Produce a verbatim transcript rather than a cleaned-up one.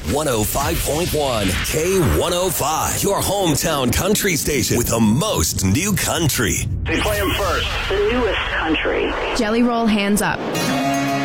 one oh five point one K one oh five, your hometown country station with the most new country. They play them first. The newest country. Jelly Roll, Hands Up.